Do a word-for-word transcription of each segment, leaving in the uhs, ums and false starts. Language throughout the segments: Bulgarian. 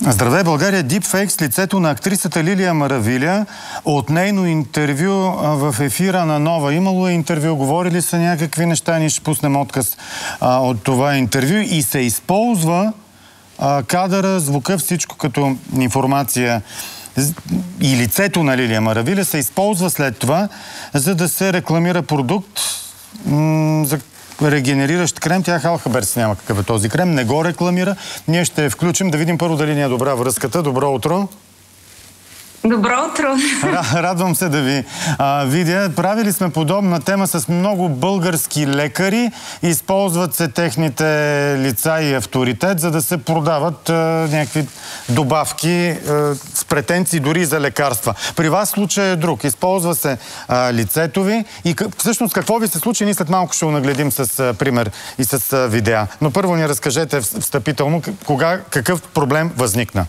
Здравей, България! Дипфейк с лицето на актрисата Лилия Маравиля. От нейно интервю в ефира на Нова. Имало е интервю, говорили са някакви неща, ние ще пуснем отказ а, от това интервю и се използва а, кадъра, звука, всичко като информация и лицето на Лилия Маравиля се използва след това, за да се рекламира продукт за регенериращ крем. Тя халхабер си няма какъв е този крем. Не го рекламира. Ние ще включим да видим първо дали ни е добра връзката. Добро утро! Добро утро! Радвам се да ви а, видя. Правили сме подобна тема с много български лекари. Използват се техните лица и авторитет, за да се продават а, някакви добавки а, с претенции дори за лекарства. При вас случай е друг. Използва се а, лицето ви. И всъщност какво ви се случи? Ние след малко ще го нагледим с а, пример и с а, видеа. Но първо ни разкажете встъпително кога, какъв проблем възникна.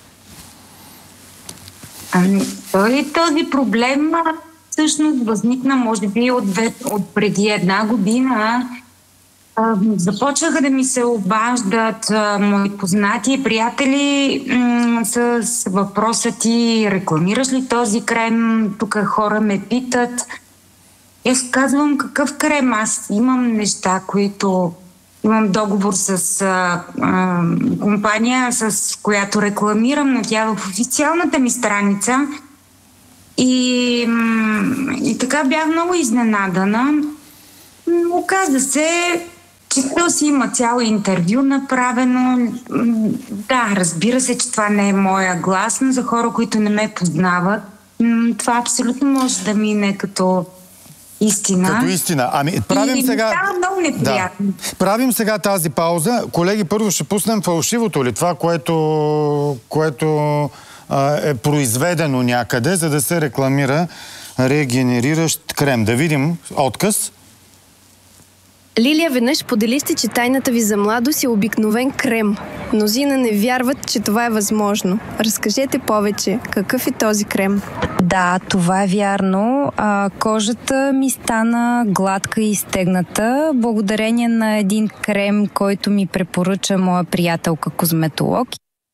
Ами, този проблем всъщност възникна, може би, от, от преди една година. А, започнаха да ми се обаждат а, мои познати и приятели м- с въпроса ти: рекламираш ли този крем? Тук хора ме питат. Аз казвам: какъв крем? Аз имам неща, които... Имам договор с а, а, компания, с която рекламирам, но тя е в официалната ми страница. И, и така бях много изненадана. Оказа се, че то си има цяло интервю направено. Да, разбира се, че това не е моя глас, но за хора, които не ме познават, това абсолютно може да мине като... истина. Като истина. Ами, правим и сега... става много неприятно. Да. Правим сега тази пауза. Колеги, първо ще пуснем фалшивото ли? Това, което, което а, е произведено някъде, за да се рекламира регенериращ крем. Да видим отказ. Лилия, веднъж поделихте, че тайната ви за младост е обикновен крем. Мнозина не вярват, че това е възможно. Разкажете повече. Какъв е този крем? Да, това е вярно. А, кожата ми стана гладка и стегната, благодарение на един крем, който ми препоръча моя приятелка козметолог.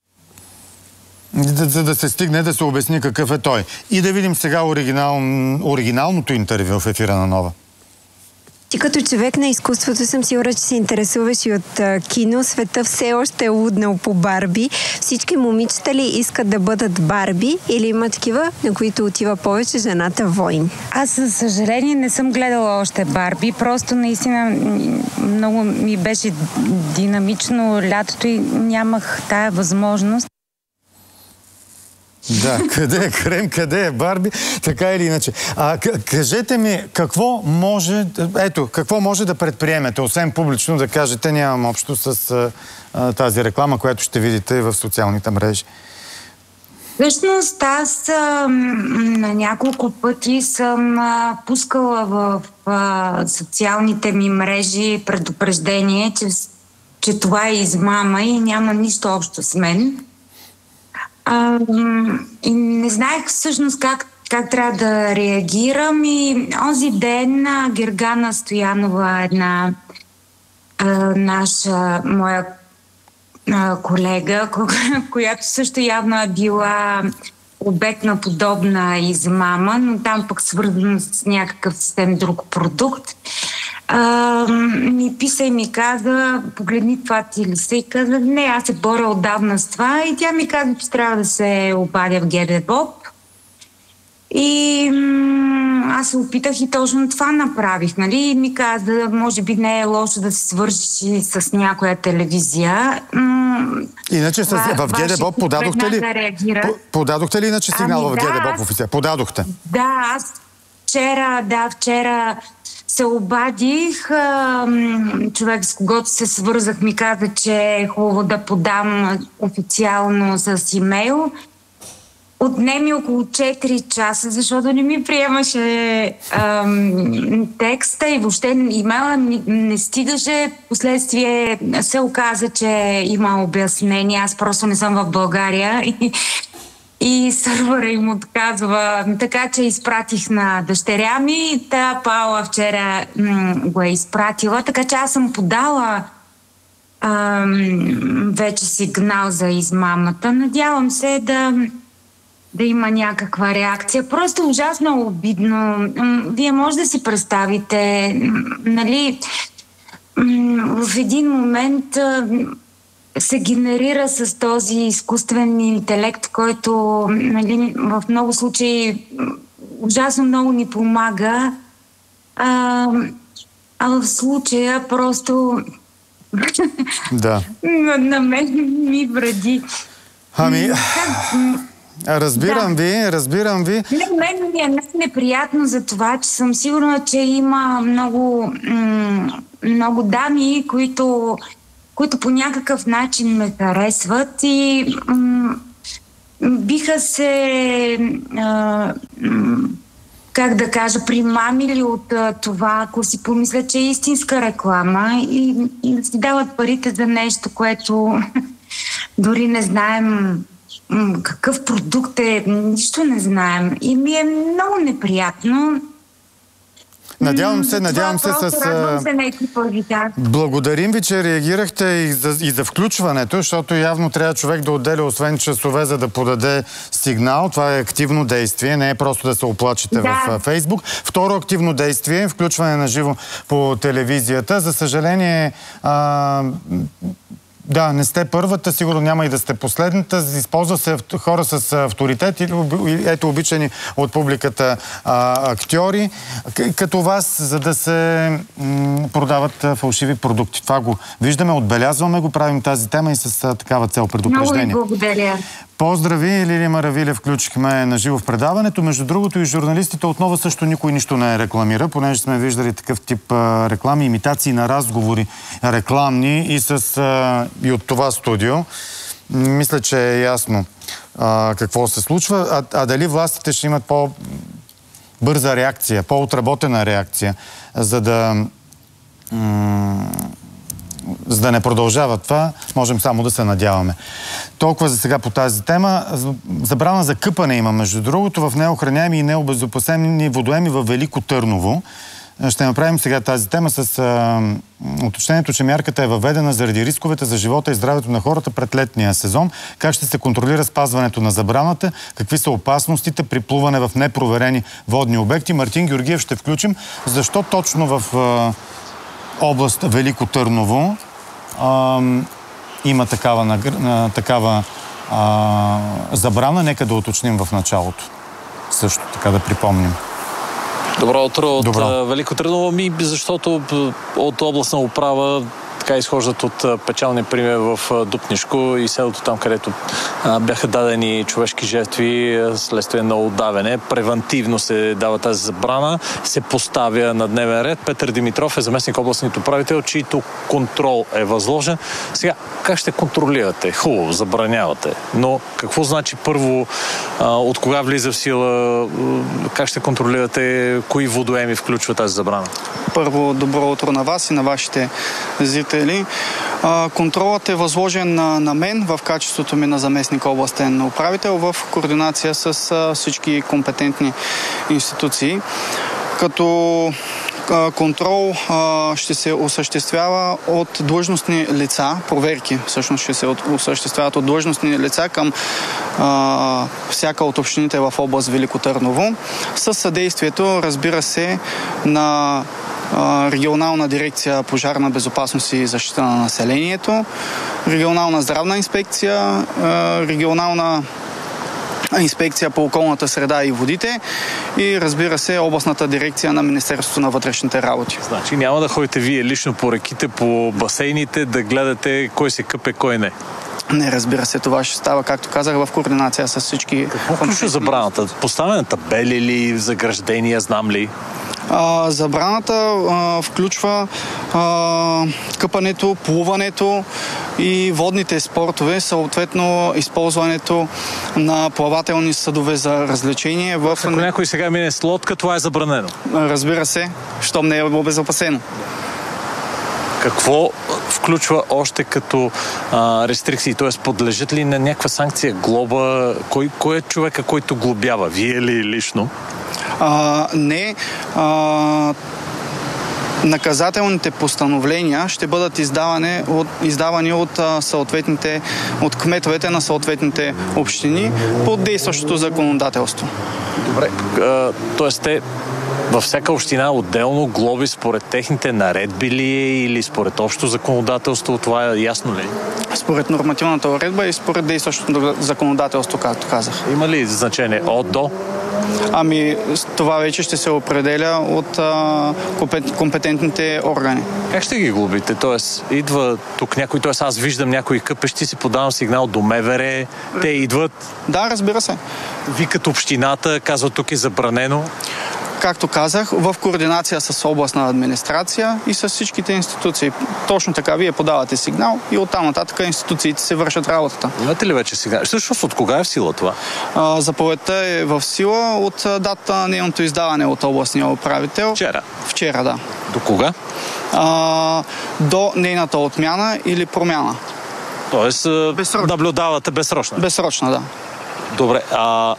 За, за да се стигне да се обясни какъв е той. И да видим сега оригинал, оригиналното интервю в ефира на Нова. Ти като човек на изкуството съм сигурна, че се интересуваш и от а, кино. Света все още е луднал по Барби. Всички момичета ли искат да бъдат Барби или има такива, на които отива повече жената войн? Аз, за съжаление, не съм гледала още Барби. Просто наистина много ми беше динамично лятото и нямах тая възможност. Да, къде е крем, къде е Барби, така или иначе. А, кажете ми, какво може, ето, какво може да предприемете, освен публично да кажете, нямам общо с а, тази реклама, която ще видите в социалните мрежи? Всъщност аз а, на няколко пъти съм а, пускала в а, социалните ми мрежи предупреждение, че, че това е измама и няма нищо общо с мен. А, и не знаех всъщност как, как трябва да реагирам и онзи ден Гергана Стоянова, една а, наша, моя а, колега, която също явно е била обект на подобна измама, но там пък свързано с някакъв съвсем друг продукт, Uh, ми писа и ми каза: погледни това ти ли се? И каза: не, аз се боря отдавна с това. И тя ми каза, че трябва да се обадя в ГДБОП. И м- аз се опитах и точно това направих. Нали? И ми каза: може би не е лошо да се свържи с някоя телевизия. М- Иначе с, в ГДБОП подадохте ли? Да подадохте ли иначе сигнал ами, в ГДБОП да, официално? Подадохте? Да, аз вчера, да, вчера се обадих. Човек, с когото се свързах, ми каза, че е хубаво да подам официално с имейл. Отнеми около четири часа, защото не ми приемаше ам, текста и въобще имейла не, не стигаше. Последствие се оказа, че има обяснение. Аз просто не съм в България и И сървъра им отказва. Така че изпратих на дъщеря ми. Та Паула вчера м- го е изпратила. Така че аз съм подала а, вече сигнал за измамата. Надявам се да, да има някаква реакция. Просто ужасно обидно. Вие може да си представите, нали, в един момент се генерира с този изкуствен интелект, който, нали, в много случаи ужасно много ни помага, а, а в случая просто да. на мен ми вреди. Ами, разбирам да. ви, разбирам ви. Не, мен ми е неприятно за това, че съм сигурна, че има много, м- много дами, които, които по някакъв начин ме харесват и м- биха се, а, м- как да кажа, примамили от а, това, ако си помислят, че е истинска реклама и, и да си дават парите за нещо, което дори не знаем м- какъв продукт е, нищо не знаем. И ми е много неприятно. Надявам се, надявам се с... Благодарим ви, че реагирахте и за, и за включването, защото явно трябва човек да отделя освен часове, за да подаде сигнал. Това е активно действие, не е просто да се оплачете да. в Фейсбук. Второ активно действие, включване на живо по телевизията. За съжаление, а, да, не сте първата, сигурно няма и да сте последната. Използва се хора с авторитет, ето обичани от публиката а, актьори, като вас, за да се м, продават фалшиви продукти. Това го виждаме, отбелязваме го, правим тази тема и с а, такава цел предупреждение. Много ви благодаря. Поздрави, Лилия Маравиля включихме на живо в предаването. Между другото и журналистите отново също никой нищо не рекламира, понеже сме виждали такъв тип а, реклами, имитации на разговори рекламни и, с, а, и от това студио. Мисля, че е ясно а, какво се случва. А, а дали властите ще имат по-бърза реакция, по-отработена реакция, за да... за да не продължава това, можем само да се надяваме. Толкова за сега по тази тема. Забрана за къпане има, между другото, в неохраняеми и необезопасени водоеми във Велико Търново. Ще направим сега тази тема с а, уточнението, че мярката е въведена заради рисковете за живота и здравето на хората пред летния сезон. Как ще се контролира спазването на забраната? Какви са опасностите при плуване в непроверени водни обекти? Мартин Георгиев ще включим. Защо точно в а, област Велико Търново а, има такава, на, такава а, забрана? Нека да уточним в началото. Също така да припомним. Добро утро от Добро. Велико Търново. Ми, защото от областна управа така изхождат от печалния пример в Дупнишко и селото там, където а, бяха дадени човешки жертви следствие на отдаване. Превентивно се дава тази забрана, се поставя на дневен ред. Петър Димитров е заместник областният управител, чийто контрол е възложен. Сега, как ще контролирате? Хубаво, забранявате. Но какво значи първо, а, от кога влиза в сила, как ще контролирате кои водоеми включва тази забрана? Първо, добро утро на вас и на вашите зрители. Контролът е възложен на, на мен в качеството ми на заместник областен управител в координация с а, всички компетентни институции. Като а, контрол а, ще се осъществява от длъжностни лица, проверки всъщност ще се от, осъществяват от длъжностни лица към а, всяка от общините в област Велико Търново, със съдействието, разбира се, на Регионална дирекция пожарна безопасност и защита на населението, Регионална здравна инспекция, Регионална инспекция по околната среда и водите и, разбира се, областната дирекция на Министерството на вътрешните работи. Значи няма да ходите вие лично по реките, по басейните, да гледате кой се къпе, кой не? Не, разбира се, това ще става, както казах, в координация с всички... Какво включва забраната? Поставяне на табели или заграждения, знам ли? А, забраната а, включва а, къпането, плуването и водните спортове, съответно използването на плавателни съдове за развлечение. В... Ако някой сега мине с лодка, това е забранено? Разбира се, щом не е обезопасено. Какво включва още като а, рестрикции? Т.е. подлежат ли на някаква санкция, глоба? Кой, кой е човека, който глобява? Вие ли лично? А, не. А, наказателните постановления ще бъдат издавани от, издавани от, а, съответните, от кметовете на съответните общини по действащото законодателство. Добре, т.е. те във всяка община отделно глоби според техните наредби ли е или според общо законодателство? Това е ясно ли? Според нормативната уредба и според действащото законодателство, както казах. Има ли значение от до? Ами, това вече ще се определя от а, компетентните органи. Как ще ги глобите? Тоест, идва тук някой, т.е. аз виждам някои къпещи, си подавам сигнал до МВР, те идват. Да, разбира се. Викат общината, казват тук е забранено. Както казах, в координация с областна администрация и с всичките институции. Точно така, вие подавате сигнал и оттам нататък институциите се вършат работата. Имате ли вече сигнал? Всъщност от кога е в сила това? А, заповедта е в сила от дата на нейното издаване от областния управител. Вчера? Вчера, да. До кога? А, до нейната отмяна или промяна. Тоест, безсрочна. Наблюдавате безсрочно? Безсрочна, да. Добре, а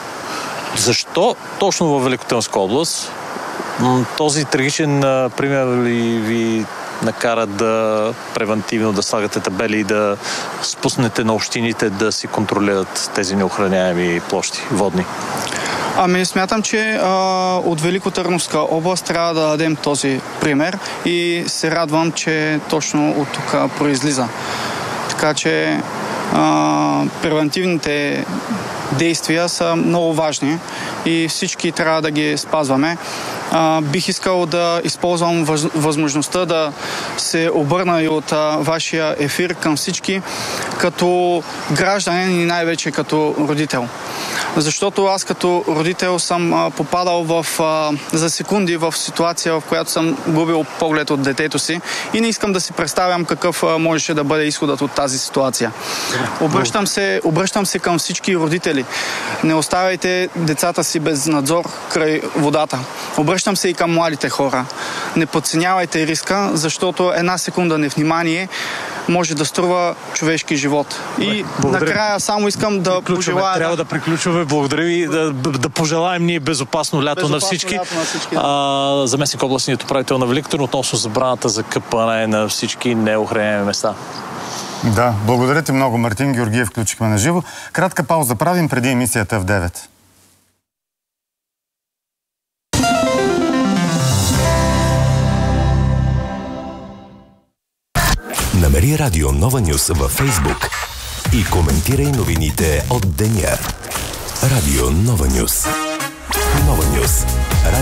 защо точно във Великотърновска област този трагичен пример ли ви накара да превентивно да слагате табели и да спуснете на общините да си контролират тези неохраняеми площи водни? Ами смятам, че а, от Великотърновска област трябва да дадем този пример и се радвам, че точно от тук произлиза. Така че а, превентивните действия са много важни и всички трябва да ги спазваме. А, бих искал да използвам въз, възможността да се обърна и от а, вашия ефир към всички като гражданин и най-вече като родител. Защото аз като родител съм а, попадал в, а, за секунди в ситуация, в която съм губил поглед от детето си и не искам да си представям какъв а, можеше да бъде изходът от тази ситуация. Обръщам се, обръщам се към всички родители. Не оставяйте децата си без надзор край водата. Обръщам се и към младите хора. Не подценявайте риска, защото една секунда невнимание може да струва човешки живот. И благодаря. Накрая само искам да пожелая... Трябва да приключваме. Благодаря ви. Да, да пожелаем ние безопасно лято безопасно на всички. Лято на всички да. А, заместник областният управител на Велико Търново относно забраната за къпане на всички неохраняеми места. Да, благодаря ти много, Мартин Георгиев. Включихме на живо. Кратка пауза правим преди емисията в девет. Намери Радио Нова Нюс във Фейсбук и коментирай новините от деня. Радио Нова Нюс. Нова Нюс.